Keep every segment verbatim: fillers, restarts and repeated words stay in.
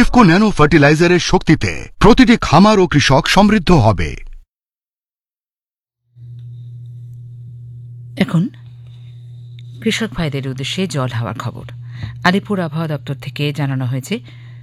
IFFCO nano ফার্টিলাইজারের শক্তিতে প্রতিটি খামার ও কৃষক সমৃদ্ধ হবে। এখন কৃষক ভাইদের উদ্দেশ্যে জল হাওয়ার খবর। আলিপুর আবহাওয়া দপ্তর থেকে জানানো হয়েছে,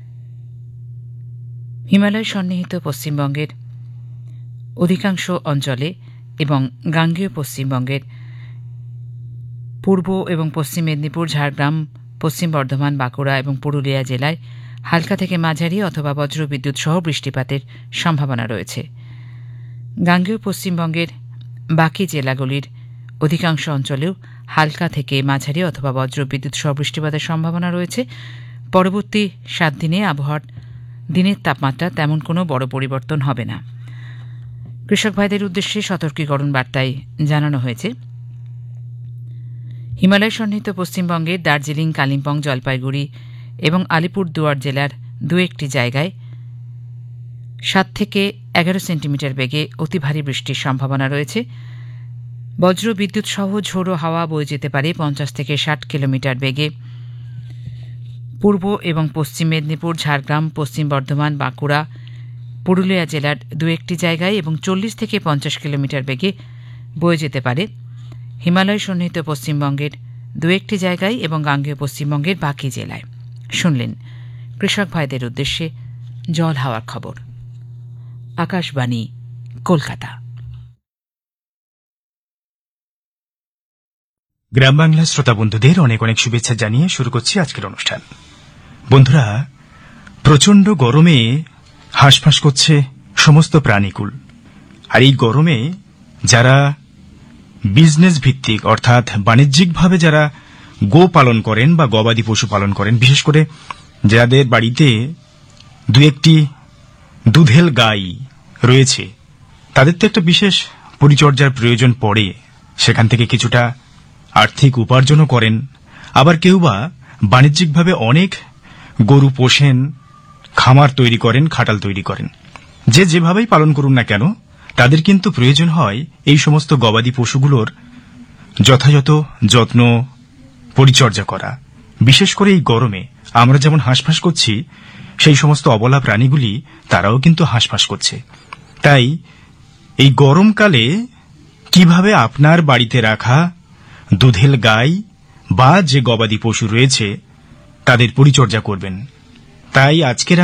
হিমালয় সন্নিহিত পশ্চিমবঙ্গের অধিকাংশ অঞ্চলে এবং গাঙ্গেয় পশ্চিমবঙ্গের পূর্ব এবং পশ্চিম মেদিনীপুর, ঝাড়গ্রাম, পশ্চিম বর্ধমান, বাঁকুড়া এবং পুরুলিয়া জেলায় হালকা থেকে মাঝারি অথবা বজ্রবিদ্যুৎ সহ বৃষ্টিপাতের সম্ভাবনা রয়েছে। গাঙ্গেয় পশ্চিমবঙ্গের বাকি জেলাগুলির অধিকাংশ অঞ্চলেও হালকা থেকে মাঝারি অথবা বজ্রবিদ্যুৎ সহ বৃষ্টিপাতের সম্ভাবনা রয়েছে। পরবর্তী সাত দিনে আবহাওয়ার দিনের তাপমাত্রা তেমন কোনো বড় পরিবর্তন হবে না। কৃষক ভাইদের উদ্দেশ্যে সতর্কীকরণ বার্তায় জানানো হয়েছে, হিমালয় সন্নিহিত পশ্চিমবঙ্গের দার্জিলিং, কালিম্পং, জলপাইগুড়ি এবং আলিপুরদুয়ার জেলার দু একটি জায়গায় সাত থেকে এগারো সেন্টিমিটার বেগে অতি ভারী বৃষ্টির সম্ভাবনা রয়েছে। বজ্র বিদ্যুৎ সহ ঝোড়ো হাওয়া বয়ে যেতে পারে পঞ্চাশ থেকে ষাট কিলোমিটার বেগে পূর্ব এবং পশ্চিম মেদিনীপুর, ঝাড়গ্রাম, পশ্চিম বর্ধমান, বাঁকুড়া, পুরুলিয়া জেলার দু একটি জায়গায় এবং চল্লিশ থেকে পঞ্চাশ কিলোমিটার বেগে বয়ে যেতে পারে হিমালয় সন্নিহিত পশ্চিমবঙ্গের দু একটি জায়গায় এবং গাঙ্গেয় পশ্চিমবঙ্গের বাকি জেলায়। শুনলেন কৃষক ভাইদের উদ্দেশ্যে জল হাওয়ার খবর। আকাশবাণী, কলকাতা। গ্রাম বাংলা শ্রোতা বন্ধুদের অনেক অনেক শুভেচ্ছা জানিয়ে শুরু করছি আজকের অনুষ্ঠান। বন্ধুরা, প্রচণ্ড গরমে হাঁসফাঁস করছে সমস্ত প্রাণীকুল। আর এই গরমে যারা বিজনেস ভিত্তিক অর্থাৎ বাণিজ্যিকভাবে যারা গো পালন করেন বা গবাদি পশু পালন করেন, বিশেষ করে যাদের বাড়িতে দু একটি দুধেল গাই রয়েছে, তাদের তো একটা বিশেষ পরিচর্যার প্রয়োজন পড়ে। সেখান থেকে কিছুটা আর্থিক উপার্জনও করেন। আবার কেউ বা বাণিজ্যিকভাবে অনেক গরু পোষেন, খামার তৈরি করেন, খাটাল তৈরি করেন। যে যেভাবেই পালন করুন না কেন, তাদের কিন্তু প্রয়োজন হয় এই সমস্ত গবাদি পশুগুলোর যথাযথ যত্ন পরিচর্যা করা। বিশেষ করে এই গরমে আমরা যেমন হাঁসফাঁস করছি, সেই সমস্ত অবলা প্রাণীগুলি তারাও কিন্তু হাঁসফাঁস করছে। তাই এই গরমকালে কিভাবে আপনার বাড়িতে রাখা দুধেল গাই বা যে গবাদি পশু রয়েছে তাদের পরিচর্যা করবেন, তাই আজকের